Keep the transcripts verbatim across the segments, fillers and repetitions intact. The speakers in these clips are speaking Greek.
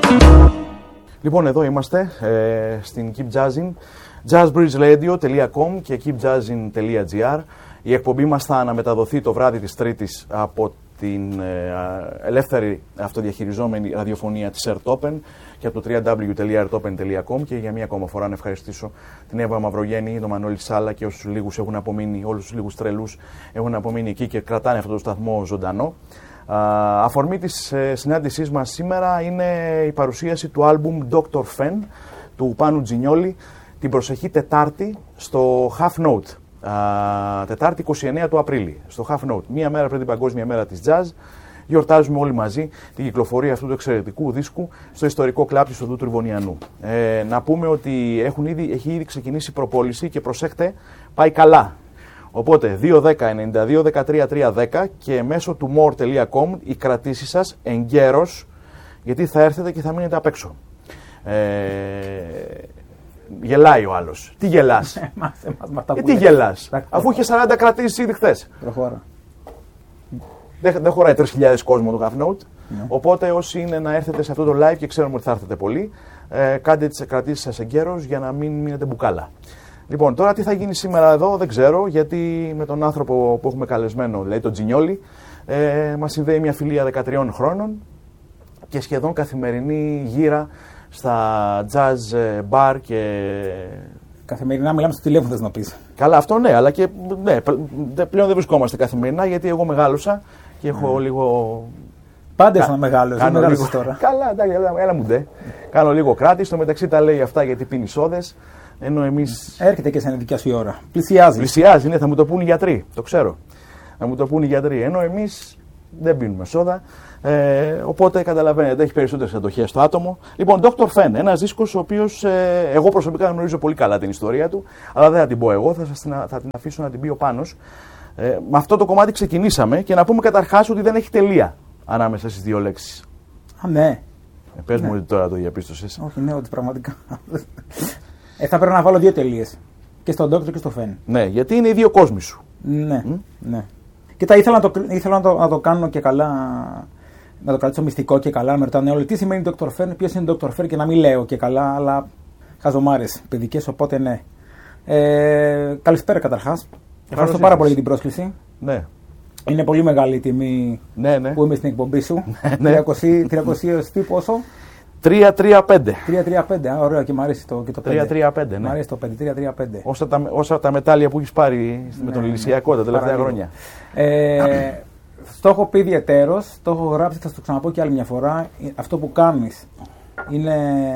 Λοιπόν, εδώ είμαστε ε, στην Keep Jazzin, jazz bridge radio dot com και keep jazzin dot gr. Η εκπομπή μας θα αναμεταδοθεί το βράδυ της Τρίτης από την ε, ελεύθερη αυτοδιαχειριζόμενη ραδιοφωνία της Airtopen και από το double-u double-u double-u τελεία airtopen τελεία com, και για μία ακόμα φορά να ευχαριστήσω την Εύα Μαυρογέννη, τον Μανώλη Σάλα και όσους λίγους έχουν απομείνει, όλους τους λίγους τρελούς έχουν απομείνει εκεί και κρατάνε αυτό το σταθμό ζωντανό. Α, αφορμή της ε, συνάντησής μας σήμερα είναι η παρουσίαση του άλμπουμ ντόκτορ Fen του Πάνου Τζινιόλη την προσεχή Τετάρτη στο Half Note. Α, Τετάρτη εικοστή ενάτη του Απρίλη στο Half Note, μία μέρα πριν την Παγκόσμια Μέρα της Jazz. Γιορτάζουμε όλοι μαζί την κυκλοφορία αυτού του εξαιρετικού δίσκου στο ιστορικό κλαμπ του Οδού Τριβωνιανού. Ε, να πούμε ότι έχουν ήδη, έχει ήδη ξεκινήσει η προπόληση και προσέχτε, πάει καλά. Οπότε δύο δέκα ενενήντα δύο δεκατρία τρία δέκα και μέσω του more τελεία com οι κρατήσεις σας εγκαίρως, γιατί θα έρθετε και θα μείνετε απ' έξω. Ε, γελάει ο άλλος. Τι γελάς? ε, τι γελάς? Αφού είχε σαράντα κρατήσεις ήδη χθες. Προχώρα. Δεν, δεν χωράει τρεις χιλιάδες κόσμο το Half Note. Yeah. Οπότε όσοι είναι να έρθετε σε αυτό το live και ξέρουμε ότι θα έρθετε πολύ, ε, κάντε τις κρατήσεις σας εγκαίρως για να μην μείνετε μπουκάλα. Λοιπόν, τώρα τι θα γίνει σήμερα εδώ δεν ξέρω, γιατί με τον άνθρωπο που έχουμε καλεσμένο, δηλαδή τον Τζινιόλη, ε, μας συνδέει μια φιλία δεκατριών χρόνων και σχεδόν καθημερινή γύρα στα jazz bar και... Καθημερινά μιλάμε στο τηλέφωνο, θες να πεις. Καλά, αυτό ναι, αλλά και ναι, πλέον δεν βρισκόμαστε καθημερινά, γιατί εγώ μεγάλωσα και έχω mm. λίγο... Πάντα ήσουν μεγάλος, δεν μεγάλωσες τώρα. Καλά, εντάξει, έλα, έλα μου ντε. Κάνω λίγο κράτη, στο μεταξύ τα λέει αυτά γιατί πίνει σόδες. Ενώ εμείς... Έρχεται και σε δικιά σου η ώρα. Πλησιάζει. Πλησιάζει, ναι, θα μου το πούν οι γιατροί. Το ξέρω. Θα μου το πούν οι γιατροί. Ενώ εμείς δεν πίνουμε σόδα. Ε, οπότε καταλαβαίνετε, έχει περισσότερες αντοχές στο άτομο. Λοιπόν, ντόκτορ Fen, ένας δίσκος ο οποίος ε, εγώ προσωπικά γνωρίζω πολύ καλά την ιστορία του, αλλά δεν θα την πω εγώ, θα, σας την, θα την αφήσω να την πει ο Πάνος. Ε, με αυτό το κομμάτι ξεκινήσαμε και να πούμε καταρχάς ότι δεν έχει τελεία ανάμεσα στις δύο λέξεις. Α, ναι. Ε, πες ναι. μου ότι τώρα το διαπίστωσες. Όχι, ναι, ότι πραγματικά. Ε, θα πρέπει να βάλω δύο τελείες. Και στον Doctor και στο Fen. Ναι, γιατί είναι οι δύο κόσμοι σου. Ναι, mm? ναι. Και τα ήθελα, να το, ήθελα να, το, να το κάνω και καλά, να το κρατήσω μυστικό και καλά. Να με ρωτάνε όλοι τι σημαίνει Doctor Fen, ποιος είναι Doctor Fen, και να μην λέω και καλά, αλλά χαζομάρες παιδικές, οπότε ναι. Ε, καλησπέρα καταρχάς. Ευχαριστώ πάρα πολύ για την πρόσκληση. Ναι. Είναι πολύ μεγάλη η τιμή ναι, ναι. που είμαι στην εκπομπή σου. ναι. τριακόσια τι πόσο? τρία τρία πέντε. τρία τρία πέντε, ωραία, και μου αρέσει το, και το πέντε. τρία τρία πέντε, ναι. Μ' αρέσει το πέντε, τρία τρία πέντε. Όσα τα, όσα τα μετάλλια που έχεις πάρει ναι, με τον Ηλυσιακό ναι, τα τελευταία χρόνια. Ε, στο έχω πει ιδιαιτέρως, το έχω γράψει, θα το ξαναπώ και άλλη μια φορά. Αυτό που κάνεις είναι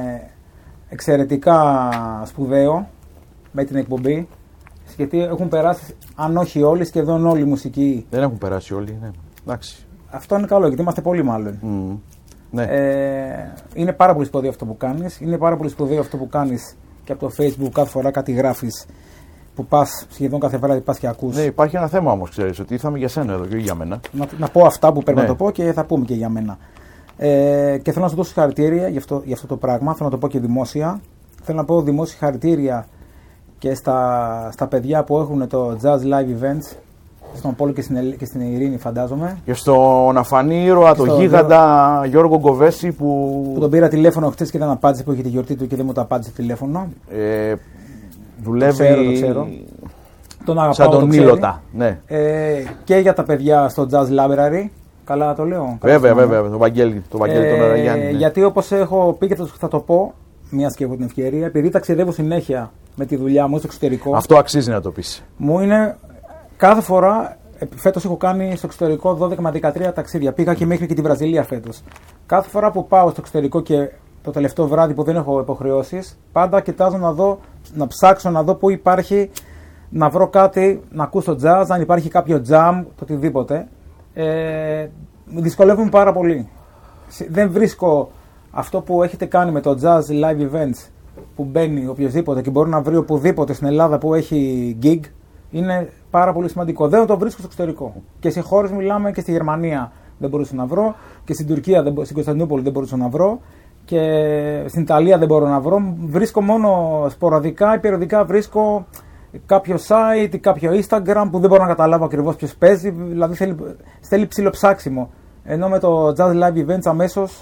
εξαιρετικά σπουδαίο με την εκπομπή. Γιατί έχουν περάσει, αν όχι όλοι, σχεδόν όλοι οι μουσικοί. Δεν έχουν περάσει όλοι, ναι. Εντάξει. Αυτό είναι καλό, γιατί είμαστε πολλοί μάλλον. Mm. Ναι. Ε, είναι πάρα πολύ σπουδαίο αυτό που κάνεις. Είναι πάρα πολύ σπουδαίο αυτό που κάνεις και από το Facebook, κάθε φορά κάτι γράφεις που πας σχεδόν κάθε βράδυ πας και ακούς. Ναι, υπάρχει ένα θέμα όμως, ξέρεις, ότι ήρθαμε για σένα εδώ και για μένα. Να, να πω αυτά που πρέπει ναι. να το πω και θα πούμε και για μένα. Ε, και θέλω να σου δώσω συγχαρητήρια για αυτό, για αυτό το πράγμα. Θέλω να το πω και δημόσια. Θέλω να πω δημόσια συγχαρητήρια και στα, στα παιδιά που έχουν το Jazz Live Events. Στον Πόλο και στην, και στην Ειρήνη, φαντάζομαι. Και στον αφανή ήρωα, τον γίγαντα Γιώργο, Γιώργο Γκοβέση που... που τον πήρα τηλέφωνο χτες και δεν απάντησε, που είχε τη γιορτή του και δεν μου το απάντησε τηλέφωνο. Ε, δουλεύει... Το ξέρω, το ξέρω. Τον αγαπάω, σαν τον το Μήλωτα. Ναι. Ε, και για τα παιδιά στο Jazz Library. Καλά το λέω. Βέβαια, βέβαια, το Βαγγέλη, το Βαγγέλη ε, τον Αραγιάννη. Ναι. Γιατί όπως έχω πει και θα το πω, μιας και έχω την ευκαιρία, επειδή ταξιδεύω συνέχεια με τη δουλειά μου στο εξωτερικό. Αυτό αξίζει να το πεις. Μου είναι κάθε φορά. Φέτος έχω κάνει στο εξωτερικό δώδεκα με δεκατρία ταξίδια. Πήγα και μέχρι και τη Βραζιλία φέτος. Κάθε φορά που πάω στο εξωτερικό και το τελευταίο βράδυ που δεν έχω υποχρεώσεις, πάντα κοιτάζω να δω, να ψάξω να δω πού υπάρχει, να βρω κάτι, να ακούσω jazz, αν υπάρχει κάποιο jam, το οτιδήποτε. Ε, δυσκολεύομαι πάρα πολύ. Δεν βρίσκω αυτό που έχετε κάνει με το Jazz Live Events, που μπαίνει οποιοδήποτε και μπορεί να βρει οπουδήποτε στην Ελλάδα που έχει gig. Είναι πάρα πολύ σημαντικό. Δεν το βρίσκω στο εξωτερικό. Και σε χώρες μιλάμε, και στη Γερμανία δεν μπορούσα να βρω, και στην Τουρκία, στην Κωνσταντινούπολη δεν μπορούσα να βρω, και στην Ιταλία δεν μπορώ να βρω. Βρίσκω μόνο σποραδικά ή περιοδικά, βρίσκω κάποιο site ή κάποιο Instagram που δεν μπορώ να καταλάβω ακριβώς ποιος παίζει. Δηλαδή θέλει, θέλει ψηλό ψάξιμο. Ενώ με το Jazz Live Events αμέσως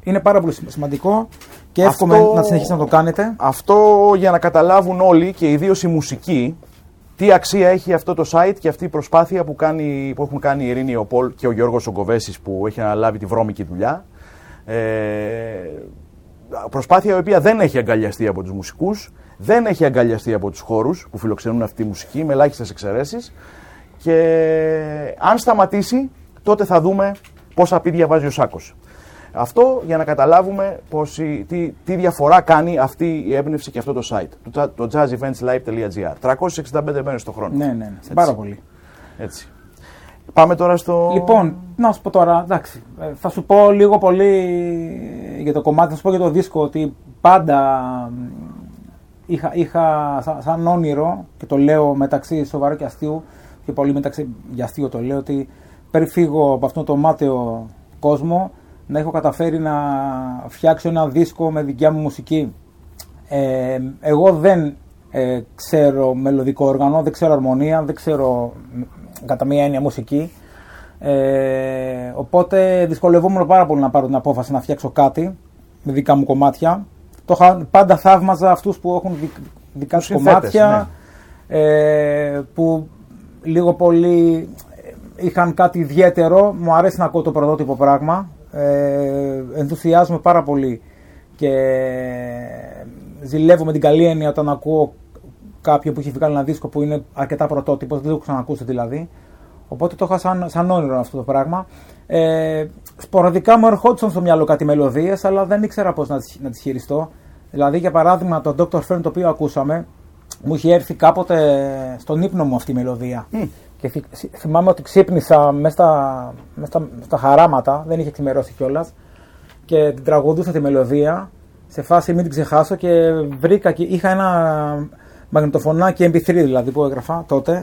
είναι πάρα πολύ σημαντικό και εύχομαι αυτό, να συνεχίσετε να το κάνετε. Αυτό για να καταλάβουν όλοι και ιδίως οι μουσικοί τι αξία έχει αυτό το site και αυτή η προσπάθεια που, κάνει, που έχουν κάνει η Ειρήνη ο Πολ και ο Γιώργος Ογκοβέσης που έχει αναλάβει τη βρώμικη δουλειά. Ε, προσπάθεια η οποία δεν έχει αγκαλιαστεί από τους μουσικούς, δεν έχει αγκαλιαστεί από τους χώρους που φιλοξενούν αυτή τη μουσική με ελάχιστες εξαιρέσεις και αν σταματήσει τότε θα δούμε πόσα πίδια βάζει ο Σάκος. Αυτό για να καταλάβουμε πώς η, τι, τι διαφορά κάνει αυτή η έμπνευση και αυτό το site, το, το jazz events live dot gr. τριακόσιες εξήντα πέντε μέρες το χρόνο. Ναι, ναι, ναι. Πάρα πολύ. Έτσι. Πάμε τώρα στο... Λοιπόν, να σου πω τώρα, εντάξει, θα σου πω λίγο πολύ για το κομμάτι, θα σου πω για το δίσκο, ότι πάντα είχα, είχα σαν, σαν όνειρο, και το λέω μεταξύ σοβαρού και αστείου, και πολύ μεταξύ για αστείο το λέω, ότι πριν φύγω από αυτόν τον μάταιο κόσμο, να έχω καταφέρει να φτιάξω ένα δίσκο με δικιά μου μουσική. Ε, εγώ δεν ε, ξέρω μελωδικό όργανο, δεν ξέρω αρμονία, δεν ξέρω κατά μία έννοια μουσική. Ε, οπότε δυσκολευόμουν πάρα πολύ να πάρω την απόφαση να φτιάξω κάτι με δικά μου κομμάτια. Το είχα, πάντα θαύμαζα αυτούς που έχουν δι, δικά τους κομμάτια, ναι. ε, που λίγο πολύ είχαν κάτι ιδιαίτερο. Μου αρέσει να ακούω το πρωτότυπο πράγμα. Ε, ενθουσιάζομαι πάρα πολύ και ζηλεύω με την καλή έννοια όταν ακούω κάποιον που έχει βγάλει ένα δίσκο που είναι αρκετά πρωτότυπος, δεν το έχω ξανακούσει δηλαδή. Οπότε το είχα σαν, σαν όνειρο αυτό το πράγμα. Ε, σποραδικά μου ερχόντουσαν στο μυαλό κάτι μελωδίες, αλλά δεν ήξερα πώς να τις, να τις χειριστώ. Δηλαδή, για παράδειγμα, το ντόκτορ Fern το οποίο ακούσαμε, μου είχε έρθει κάποτε στον ύπνο μου αυτή η μελωδία. Mm. Και θυμάμαι ότι ξύπνησα μέσα στα, μέσα στα, στα χαράματα, δεν είχε ξημερώσει κιόλας, και την τραγουδούσα τη μελωδία σε φάση μην την ξεχάσω και βρήκα και είχα ένα μαγνητοφωνάκι εμ πι θρι δηλαδή που έγραφα τότε